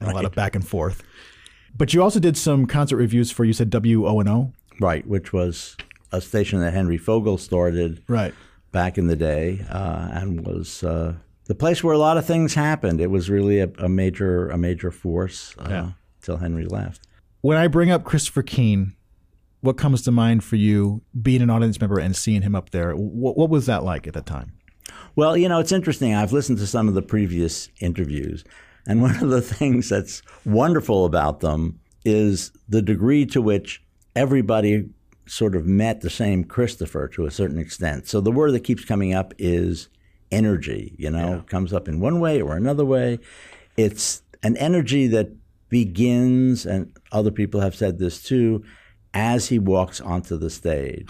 and a lot of back and forth. But you also did some concert reviews for, you said, WONO? Right, which was a station that Henry Fogel started back in the day, and was the place where a lot of things happened. It was really a major force till Henry left. When I bring up Christopher Keane, what comes to mind for you being an audience member and seeing him up there? What was that like at that time? Well, you know, it's interesting. I've listened to some of the previous interviews, and one of the things that's wonderful about them is the degree to which everybody sort of met the same Christopher to a certain extent. So the word that keeps coming up is energy, you know, comes up in one way or another way. It's an energy that begins, and other people have said this too, as he walks onto the stage.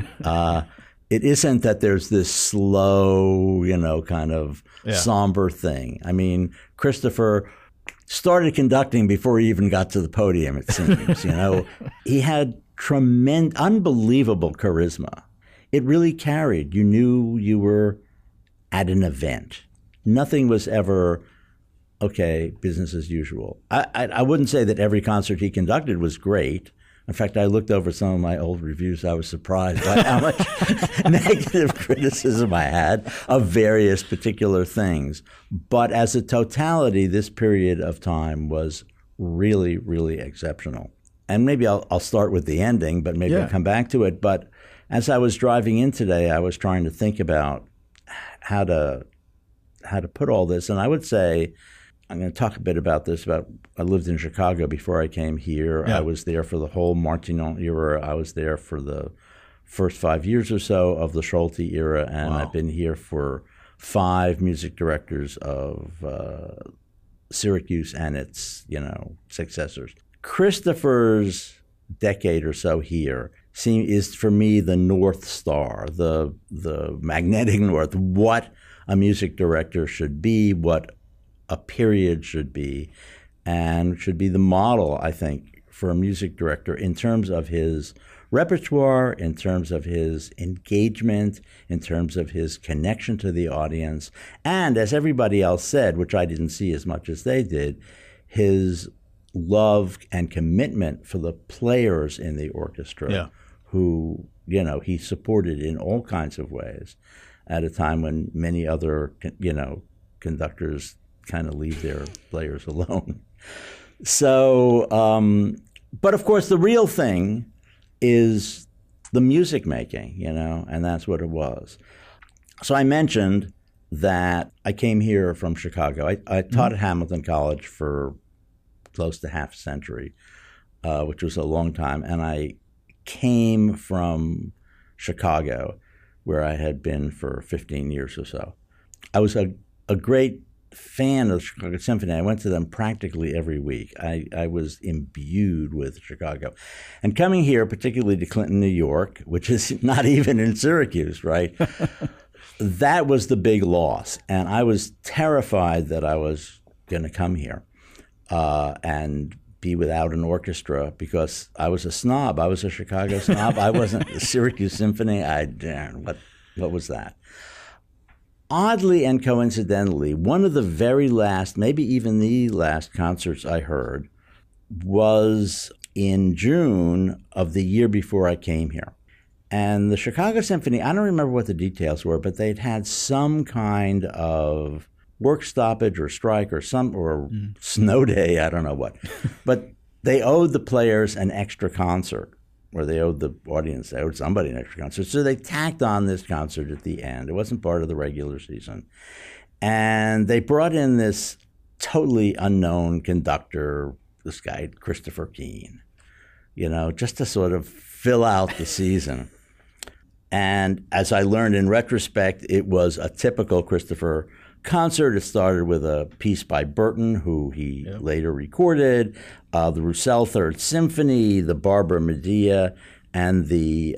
It isn't that there's this slow, you know, kind of somber thing. I mean, Christopher started conducting before he even got to the podium, it seems. You know, he had unbelievable charisma. It really carried. You knew you were at an event. Nothing was ever, okay, business as usual. I wouldn't say that every concert he conducted was great. In fact, I looked over some of my old reviews. I was surprised by how much negative criticism I had of various particular things. But as a totality, this period of time was really, really exceptional. And maybe I'll start with the ending, but maybe I'll come back to it. But as I was driving in today, I was trying to think about how to put all this. And I would say, I'm going to talk a bit about this. I lived in Chicago before I came here. I was there for the whole Martignon era. I was there for the first 5 years or so of the Schulte era, and I've been here for 5 music directors of Syracuse and its, you know, successors. Christopher's decade or so here is for me the North Star, the magnetic north. What a music director should be, what a period should be, and should be the model, I think, for a music director in terms of his repertoire, in terms of his engagement, in terms of his connection to the audience, and as everybody else said, which I didn't see as much as they did, his love and commitment for the players in the orchestra who, you know, he supported in all kinds of ways at a time when many other, you know, conductors kind of leave their players alone. So, but of course, the real thing is the music making, you know, and that's what it was. So I mentioned that I came here from Chicago. I taught at Hamilton College for close to half a century, which was a long time. And I came from Chicago, where I had been for 15 years or so. I was a great fan of the Chicago Symphony. I went to them practically every week. I was imbued with Chicago. And coming here, particularly to Clinton, New York, which is not even in Syracuse, right? That was the big loss. And I was terrified that I was going to come here and be without an orchestra, because I was a snob. I was a Chicago snob. I wasn't the Syracuse Symphony. What was that? Oddly and coincidentally, one of the very last, maybe even the last concerts I heard was in June of the year before I came here. And the Chicago Symphony, I don't remember what the details were, but they'd had some kind of work stoppage or strike or snow day, I don't know what. But they owed the players an extra concert, or they owed the audience, they owed somebody an extra concert. So they tacked on this concert at the end. It wasn't part of the regular season. And they brought in this totally unknown conductor, this guy, Christopher Keane, you know, just to sort of fill out the season. And as I learned in retrospect, it was a typical Christopher concert. It started with a piece by Burton, who he later recorded, the Roussel Third Symphony, the Barbara Medea, and the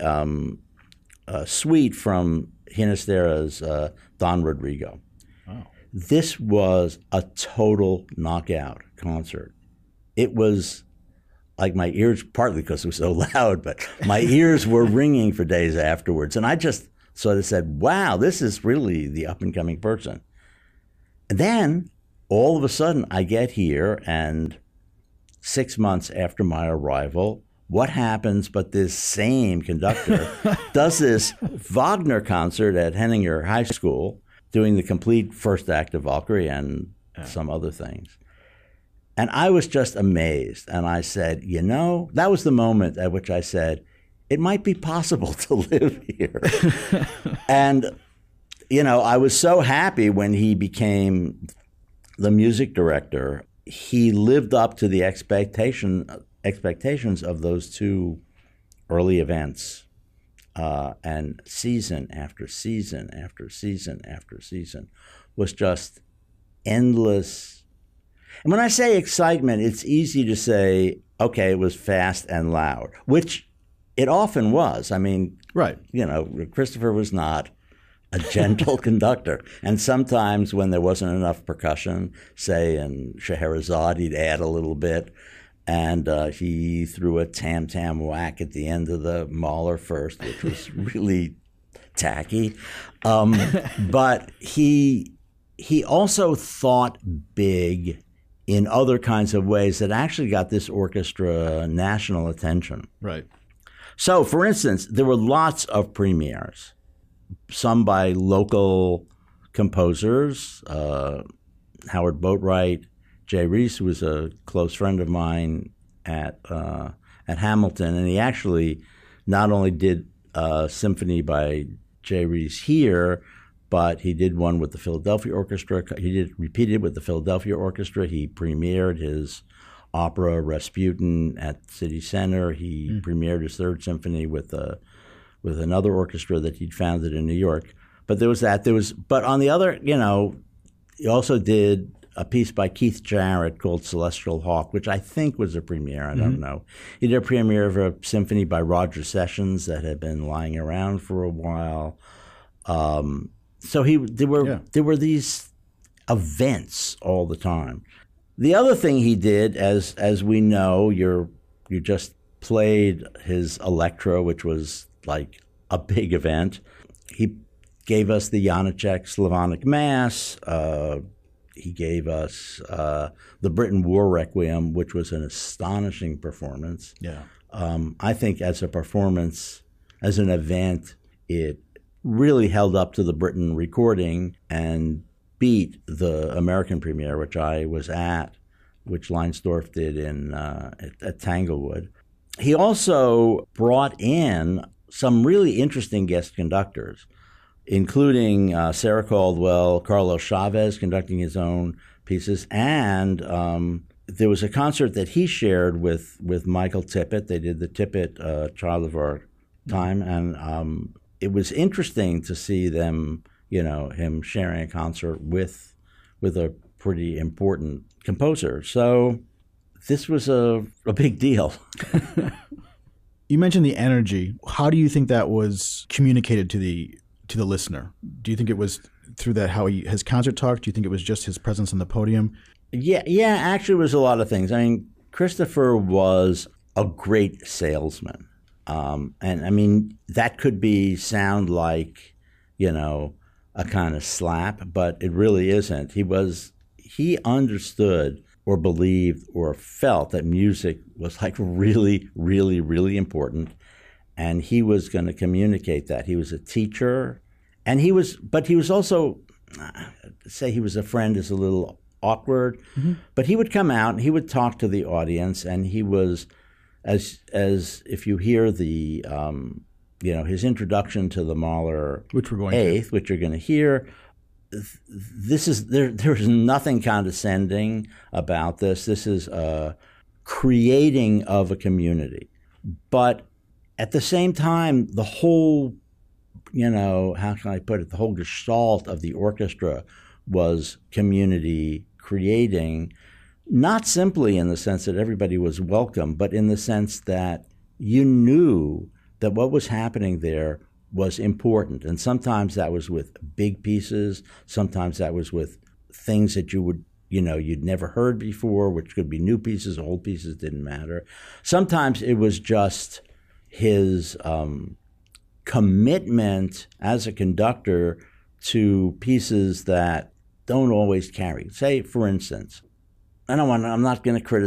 suite from Ginastera's Don Rodrigo. Wow. This was a total knockout concert. It was like my ears, partly because it was so loud, but my ears were ringing for days afterwards. And I just sort of said, wow, this is really the up-and-coming person. And then all of a sudden I get here, and 6 months after my arrival, what happens but this same conductor does this Wagner concert at Henninger High School, doing the complete first act of Valkyrie and some other things. And I was just amazed. And I said, that was the moment at which I said, it might be possible to live here. And, I was so happy when he became the music director. He lived up to the expectations of those two early events. And season after season after season after season was just endless. And when I say excitement, it's easy to say, okay, it was fast and loud, which it often was. I mean, right. Christopher was not a gentle conductor. And sometimes when there wasn't enough percussion, say in Scheherazade, he'd add a little bit. And he threw a tam-tam whack at the end of the Mahler first, which was really tacky. But he also thought big in other kinds of ways that actually got this orchestra national attention. Right. So, for instance, there were lots of premieres, some by local composers, Howard Boatwright, Jay Reese was a close friend of mine at Hamilton, and he actually not only did a symphony by Jay Reese here, but he did one with the Philadelphia Orchestra. He repeated with the Philadelphia Orchestra. He premiered his opera Rasputin at City Center. He premiered his Third Symphony with another orchestra that he'd founded in New York. But there was that. But on the other, he also did a piece by Keith Jarrett called Celestial Hawk, which I think was a premiere. I don't know. He did a premiere of a symphony by Roger Sessions that had been lying around for a while. So there were these events all the time. The other thing he did, as we know, you just played his Electra, which was like a big event. He gave us the Janacek Slavonic Mass. He gave us the Britain War Requiem, which was an astonishing performance. Yeah. I think as a performance, as an event, it really held up to the Britain recording and beat the American premiere, which I was at, which Leinsdorf did at Tanglewood. He also brought in some really interesting guest conductors, including Sarah Caldwell, Carlos Chavez conducting his own pieces, and there was a concert that he shared with Michael Tippett. They did the Tippett Child of Our Time, and it was interesting to see them, him sharing a concert with a pretty important composer. So this was a big deal. You mentioned the energy. How do you think that was communicated to the listener? Do you think it was through that how his concert talk? Do you think it was just his presence on the podium? Yeah. Actually, it was a lot of things. I mean, Christopher was a great salesman, and I mean that could sound like a kind of slap, but it really isn't. He understood or believed or felt that music was like really, really, really important. And he was going to communicate that. He was a teacher, and but he was also, say he was a friend is a little awkward, but he would come out and he would talk to the audience, and he was, as if you hear the, his introduction to the Mahler which we're going Eighth, which you're going to hear, there is nothing condescending about this. This is a creating of a community, but at the same time, the whole, how can I put it? The whole gestalt of the orchestra was community creating, not simply in the sense that everybody was welcome, but in the sense that you knew that what was happening there was important. And sometimes that was with big pieces. Sometimes that was with things that you'd never heard before, which could be new pieces, old pieces, didn't matter. Sometimes it was just his commitment as a conductor to pieces that don't always carry. Say, for instance, I'm not going to criticize